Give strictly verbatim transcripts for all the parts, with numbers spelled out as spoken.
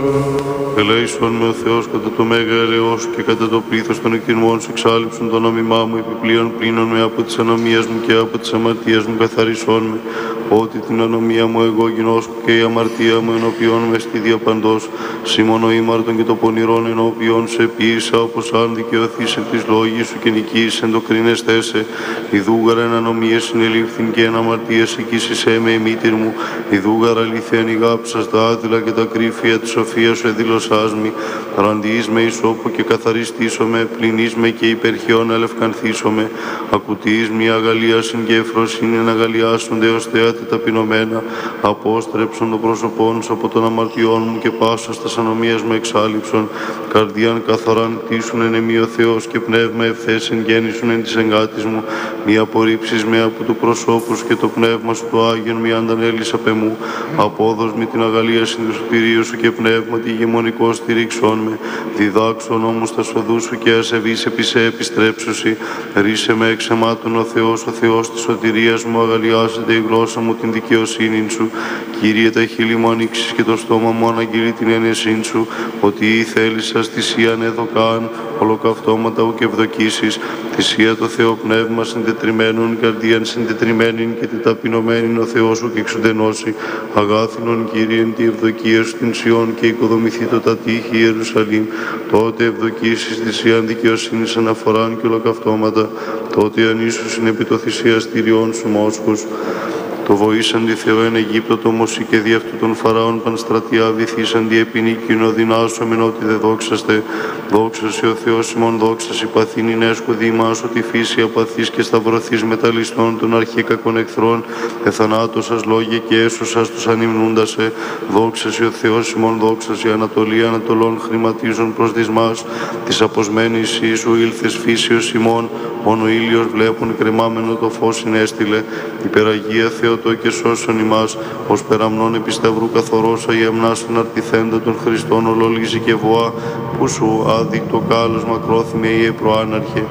Ελέησον με ο Θεός κατά το μέγα ελεός και κατά το πλήθος των εκτιμών σου εξάλληψον το νόμιμά μου, επιπλέον πλύνον με από της ανομίας μου και από της αμαρτίας μου καθαρισόν με, ότι την ανομία μου εγώ γινώσκω και η αμαρτία μου ενώπιον με στη διαπαντός, σήμωνο ήμαρτον και το πονηρόν ενώπιον σε ποιήσα, όπως αν δικαιωθείς εκ της λόγης σου και νικείς εν το κρίνεστέσαι, ιδούγαρα εν ανομίες συνελήφθην και εν αμαρτίες εκείσισέ με η μήτηρ μου, ιδούγαρα αληθέν ηγάψας τα άδειλα και τα κρύφια της σοφίας σου εδήλωσάς μη, ραντιείς με ισόπο και καθαριστήσομαι, πλυνείς με και υπερχαιών ελευκανθήσομαι, ακουτείς μια αγαλίασιν και ευφροσύνην αγαλιάσονται ως θέατε ταπεινωμένα, απόστρεψον το πρόσωπόν σου από των αμαρτιών μου και πάσα στας ανομίας μου εξάλληψον, καρδίαν καθαράν κτίσουν εν εμεί ο Θεός και πνεύμα ευθέσιν γέννησουν εν της εγκάτης μου, μη απορρίψεις με από του προσώπου σου και το πνεύμα σου το Άγιον μη αντανέλεις απ' εμού, απόδος με την αγαλίασιν του σωτηρίου σου και πνεύμα τη γεμονικό στηρίξον με, διδάξον όμως τα σοδού σου και ασεβείς επί σε επιστρέψουσι, ρίσε με εξ αιμάτων ο Θεός, ο Θεός της σωτηρίας μου, αγαλιάζεται η γλώσσα μου την δικαιοσύνη σου, Κύριε τα χείλη μου ανοίξεις και το στόμα μου αναγγείλει την ένεσήν σου, ότι ή θέλησας θυσίαν εδωκάν, ολοκαυτώματα ουκ ευδοκίσεις, θυσία το Θεό πνεύμα συντετριμένον, καρδίαν συντετριμένην και τη ταπεινωμένην ο Θεός σου και εξουδενώσει, αγάθινον Κύριε τη ευδοκία σου την Σιών και οικοδομηθεί το τα τείχη Ιερουσαλήμ, τότε ευδοκίσεις θυσίαν δικαιοσύνης αναφοράν και ολοκαυτώματα, τότε ανίσουσιν επί το θυσιαστηριών σου μόσχους. Το βοήσαντι Θεό εν Αιγύπτο το Μωσή και δι' αυτού των Φαραών πανστρατιά βυθίσαντι επινίκην οδυνάσομεν ότι δε δόξαστε. Δόξασι ο Θεός ημών δόξασι παθήνην έσχο διημάς ότι φύση απαθής και σταυρωθείς μεταλλιστών των αρχικακών εχθρών εθανάτωσας λόγια και έσωσας τους ανυμνούντασε. Δόξασι ο Θεός ημών δόξασι Ανατολή Ανατολών χρηματίζων προς δυσμάς της αποσμένης Ιησού ήλθες φύσεως ημών μόνο ήλιος βλέπουν κρεμάμενο το φως συνέστηλε. Υπεραγία Θεοτό και σώσον ημάς, ως περαμνών επί σταυρού καθορώσα η αμνάσουν αρτιθέντα των Χριστών ολόλυση και βοά, που σου άδεικτο κάλος μακρόθυμε ή προάναρχε.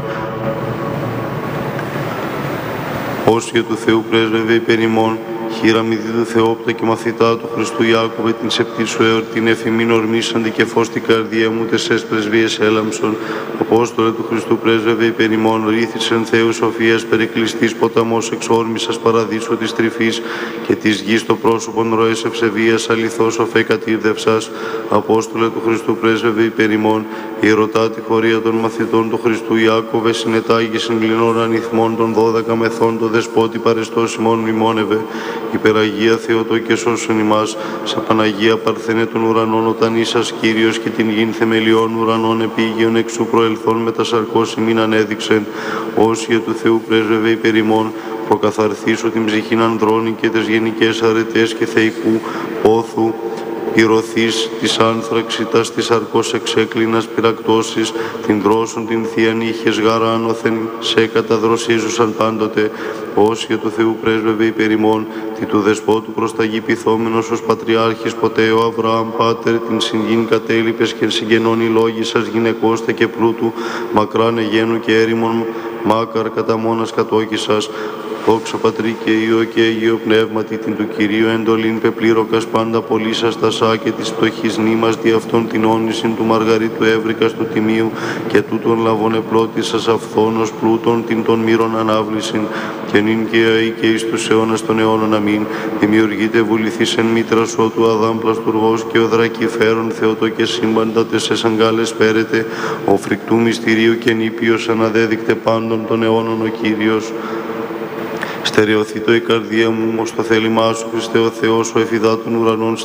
Όσια του Θεού πρέσβευε υπέρ ημών, χείρα μη δίδου Θεόπτα και μαθητά του Χριστού Ιάκωβε την σεπτή σου εορτήν εφημήν ορμήσαντη και φως την καρδία μου τεσσές πρεσβείες έλαμψον. Απόστολε του Χριστού πρέσβευε υπέρ ημών, ρήθησεν Θεού σοφίας περικλειστής ποταμός εξόρμησας παραδείσου της τρυφής και της γης το πρόσωπον ροές ευσεβίας αληθώς οφέ κατήρδευσας. Απόστολε του Χριστού πρέσβευε υπέρ ημών, ιερωτά τη χωρία των μαθητών του Χριστού Ιάκωβε συνετάγει συγκλινών ανιθμών των δώδεκα μεθών το δεσπότη παρεστός ημών μνημόνευε. Υπεραγία Θεοτό και σώσον ημάς, σα Παναγία Παρθένε των ουρανών όταν ήσας Κύριος και την γην θεμελιών ουρανών επίγειον εξού προελθόν με τα σαρκός ημίν ανέδειξεν. Όσια του Θεού πρέσβευε υπέρ ημών, προκαθαρθήσου την ψυχήν ανδρώνη και τις γενικές αρετές και θεϊκού πόθου, πυρωθείς της άνθραξη τας της αρκός εξέκλινας πυρακτώσεις, την δρόσον την θείαν είχες γάρα άνωθεν σε καταδροσίζουσαν πάντοτε. Όσια του Θεού πρέσβευε υπέρ ημών, τη του δεσπότου προς τα γη πειθόμενος ως πατριάρχης ποτέ ο Αβραάμ πάτερ, την συγγήν κατέλειπες και συγγενών οι λόγοι σας γυναικώστε και πλούτου, μακράν εγένου και έρημον μάκαρ κατά μόνας κατόκισας. Δόξα Πατρί και Υιό και Αγίο Πνεύματι, την του Κυρίου εντολήν πεπλήροκας πάντα πολύσας τα σάκε της πτωχής νήμας δι' αυτόν την όνησιν του Μαργαρίτου Εύρικας του Τιμίου και τούτον λαβών επλώτησας αυθόνος πλούτων την των μύρων ανάβλησιν και νυν και αεί και εις τους αιώνας των αιώνων αμήν. Δημιουργείται βουληθής εν μήτρα σου του Αδάμ πλαστουργός και ο δρακηφέρον Θεοτό και σύμπαντα τεσσές αγκάλες φέρεται, ο φρικτού μυστηρίου και νήπιος αναδέδεικτε πάντων των αιώνων ο Κύριος. Στερεωθήτω η καρδία μου, ως το θέλημά σου, Χριστέ ο Θεός, ο εφηδά των ουρανών,